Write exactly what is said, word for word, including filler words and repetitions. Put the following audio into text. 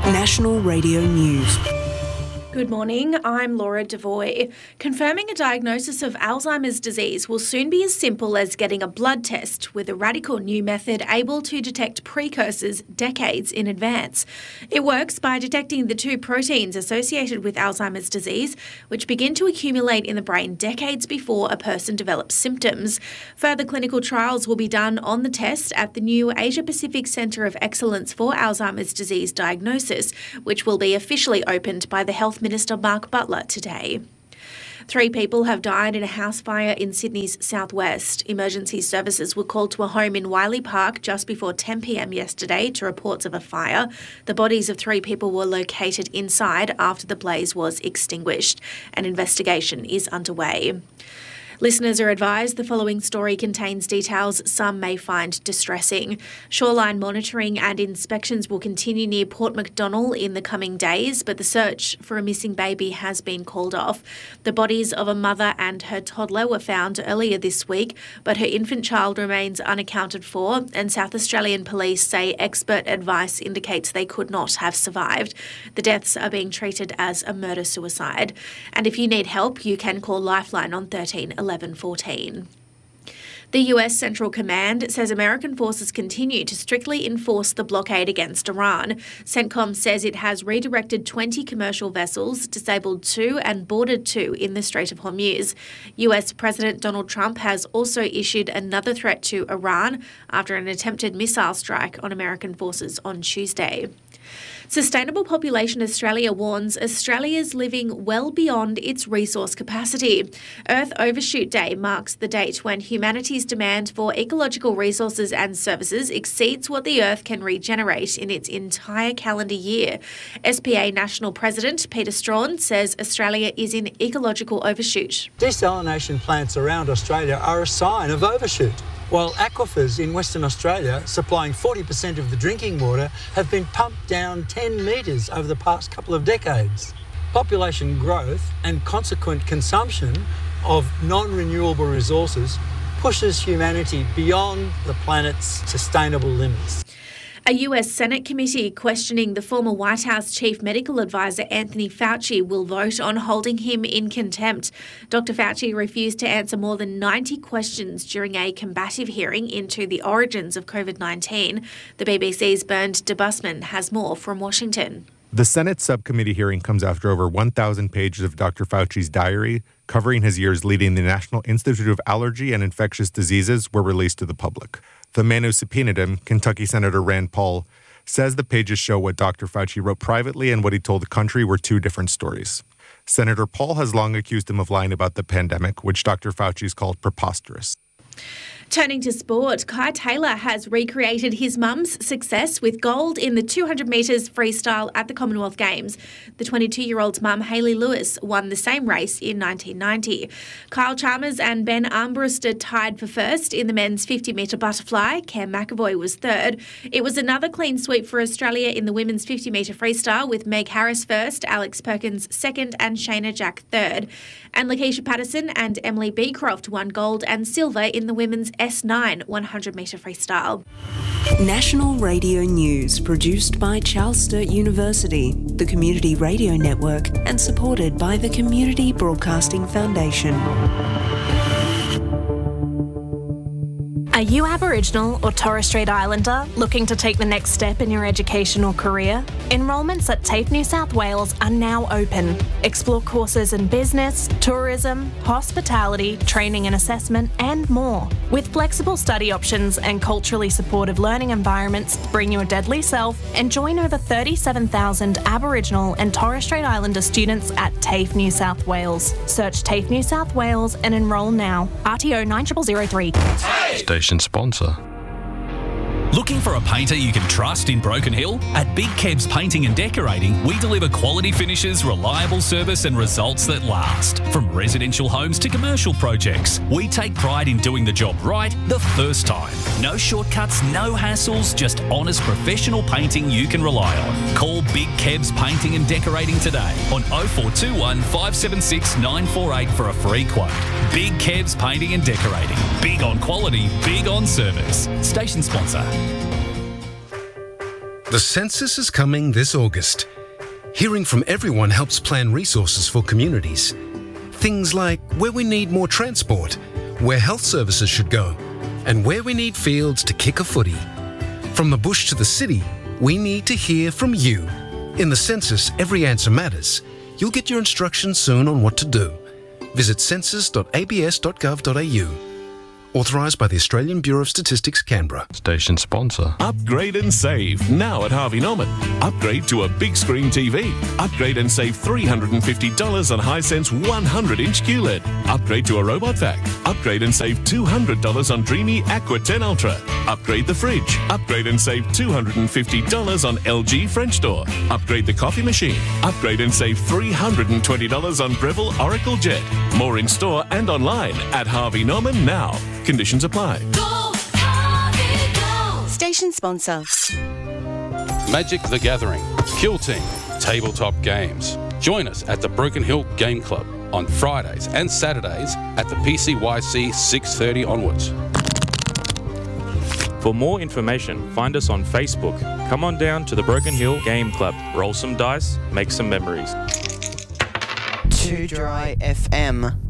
National Radio News. Good morning, I'm Laura Devoy. Confirming a diagnosis of Alzheimer's disease will soon be as simple as getting a blood test, with a radical new method able to detect precursors decades in advance. It works by detecting the two proteins associated with Alzheimer's disease, which begin to accumulate in the brain decades before a person develops symptoms. Further clinical trials will be done on the test at the new Asia Pacific Centre of Excellence for Alzheimer's Disease Diagnosis, which will be officially opened by the Health Minister Mark Butler today. Three people have died in a house fire in Sydney's southwest. Emergency services were called to a home in Wiley Park just before ten p m yesterday to reports of a fire. The bodies of three people were located inside after the blaze was extinguished. An investigation is underway. Listeners are advised the following story contains details some may find distressing. Shoreline monitoring and inspections will continue near Port MacDonnell in the coming days, but the search for a missing baby has been called off. The bodies of a mother and her toddler were found earlier this week, but her infant child remains unaccounted for, and South Australian police say expert advice indicates they could not have survived. The deaths are being treated as a murder-suicide. And if you need help, you can call Lifeline on thirteen eleven fourteen. The U S Central Command says American forces continue to strictly enforce the blockade against Iran. CENTCOM says it has redirected twenty commercial vessels, disabled two and boarded two in the Strait of Hormuz. U S President Donald Trump has also issued another threat to Iran after an attempted missile strike on American forces on Tuesday. Sustainable Population Australia warns Australia's living well beyond its resource capacity. Earth Overshoot Day marks the date when humanity's demand for ecological resources and services exceeds what the Earth can regenerate in its entire calendar year. S P A National President Peter Strawn says Australia is in ecological overshoot. Desalination plants around Australia are a sign of overshoot. While aquifers in Western Australia, supplying forty percent of the drinking water, have been pumped down ten metres over the past couple of decades. Population growth and consequent consumption of non-renewable resources pushes humanity beyond the planet's sustainable limits. A U S Senate committee questioning the former White House chief medical advisor Anthony Fauci will vote on holding him in contempt. Doctor Fauci refused to answer more than ninety questions during a combative hearing into the origins of COVID nineteen. The B B C's Bernd Debusman has more from Washington. The Senate subcommittee hearing comes after over one thousand pages of Doctor Fauci's diary, covering his years leading the National Institute of Allergy and Infectious Diseases, were released to the public. The man who subpoenaed him, Kentucky Senator Rand Paul, says the pages show what Doctor Fauci wrote privately and what he told the country were two different stories. Senator Paul has long accused him of lying about the pandemic, which Doctor Fauci's called preposterous. Turning to sport, Kai Taylor has recreated his mum's success with gold in the two hundred metres freestyle at the Commonwealth Games. The twenty-two-year-old's mum, Hayley Lewis, won the same race in nineteen ninety. Kyle Chalmers and Ben Armbruster tied for first in the men's fifty metre butterfly. Cam McAvoy was third. It was another clean sweep for Australia in the women's fifty metre freestyle, with Meg Harris first, Alex Perkins second and Shayna Jack third. And Lakeisha Patterson and Emily Beecroft won gold and silver in the women's S nine one hundred metre freestyle. National Radio News, produced by Charles Sturt University, the Community Radio Network, and supported by the Community Broadcasting Foundation. Are you Aboriginal or Torres Strait Islander looking to take the next step in your education or career? Enrolments at TAFE New South Wales are now open. Explore courses in business, tourism, hospitality, training and assessment, and more. With flexible study options and culturally supportive learning environments, bring your deadly self and join over thirty-seven thousand Aboriginal and Torres Strait Islander students at TAFE New South Wales. Search TAFE New South Wales and enrol now. R T O nine zero zero zero three. Station sponsor. Looking for a painter you can trust in Broken Hill? At Big Kebs Painting and Decorating, we deliver quality finishes, reliable service and results that last. From residential homes to commercial projects, we take pride in doing the job right the first time. No shortcuts, no hassles, just honest professional painting you can rely on. Call Big Kebs Painting and Decorating today on oh four two one, five seven six, nine four eight for a free quote. Big Kebs Painting and Decorating. Big on quality, big on service. Station sponsor. The census is coming this August. Hearing from everyone helps plan resources for communities. Things like where we need more transport, where health services should go, and where we need fields to kick a footy. From the bush to the city, we need to hear from you. In the census, every answer matters. You'll get your instructions soon on what to do. Visit census dot a b s dot gov dot a u. Authorised by the Australian Bureau of Statistics, Canberra. Station sponsor. Upgrade and save now at Harvey Norman. Upgrade to a big screen T V. Upgrade and save three hundred fifty dollars on Hisense one hundred inch Q L E D. Upgrade to a robot vac. Upgrade and save two hundred dollars on Dreamy Aqua ten Ultra. Upgrade the fridge. Upgrade and save two hundred fifty dollars on L G French door. Upgrade the coffee machine. Upgrade and save three hundred twenty dollars on Breville Oracle Jet. More in store and online at Harvey Norman now. Conditions apply. Go, Harvey, go. Station sponsor. Magic the Gathering, Kill Team, tabletop games. Join us at the Broken Hill Game Club on Fridays and Saturdays at the P C Y C six thirty onwards. For more information, find us on Facebook. Come on down to the Broken Hill Game Club. Roll some dice, make some memories. Too Dry F M.